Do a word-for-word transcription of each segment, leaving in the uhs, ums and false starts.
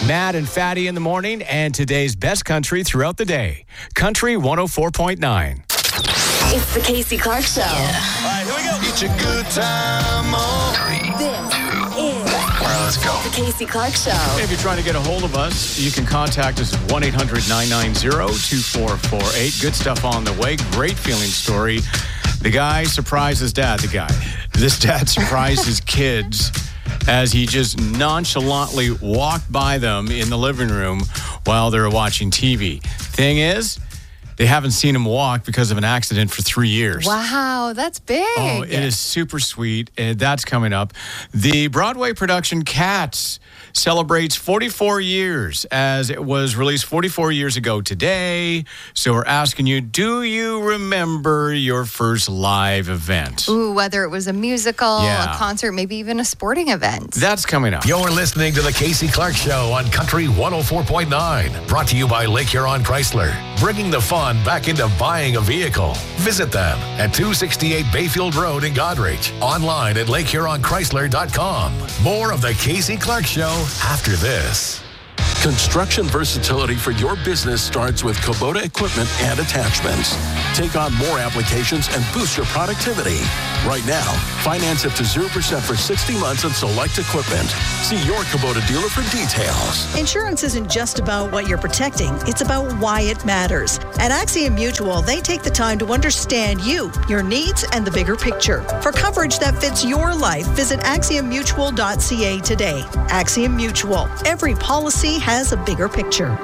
Matt and Fatty in the morning, and today's best country throughout the day. Country one oh four point nine. It's the Casey Clark Show. Yeah. All right, here we go. Get your good time on. Three, this two, is all right, let's go. the Casey Clark Show. If you're trying to get a hold of us, you can contact us at one eight hundred nine nine zero two four four eight. Good stuff on the way. Great feeling story. The guy surprised his dad, the guy. This dad surprised his kids as he just nonchalantly walked by them in the living room while they were watching T V. Thing is, they haven't seen him walk because of an accident for three years. Wow, that's big. Oh, it is super sweet. Uh, that's coming up. The Broadway production Cats celebrates forty-four years, as it was released forty-four years ago today. So we're asking you, do you remember your first live event? Ooh, whether it was a musical, Yeah. a concert, maybe even a sporting event. That's coming up. You're listening to the Casey Clark Show on Country one oh four point nine. Brought to you by Lake Huron Chrysler. Bringing the fun back into buying a vehicle. Visit them at two sixty-eight Bayfield Road in Goderich. Online at lake huron chrysler dot com. More of the Casey Clark Show after this. Construction versatility for your business starts with Kubota equipment and attachments. Take on more applications and boost your productivity. Right now, finance up to zero percent for sixty months on select equipment. See your Kubota dealer for details. Insurance isn't just about what you're protecting, it's about why it matters. At Axiom Mutual, they take the time to understand you, your needs, and the bigger picture. For coverage that fits your life, visit axiom mutual dot c a today. Axiom Mutual. Every policy has a bigger picture.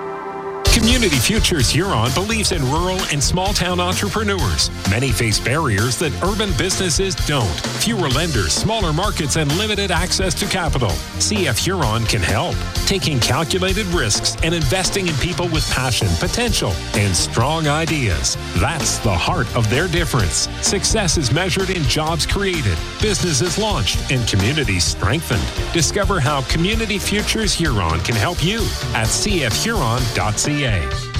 Community Futures Huron believes in rural and small-town entrepreneurs. Many face barriers that urban businesses don't. Fewer lenders, smaller markets, and limited access to capital. C F Huron can help. Taking calculated risks and investing in people with passion, potential, and strong ideas. That's the heart of their difference. Success is measured in jobs created, businesses launched, and communities strengthened. Discover how Community Futures Huron can help you at c f huron dot c a.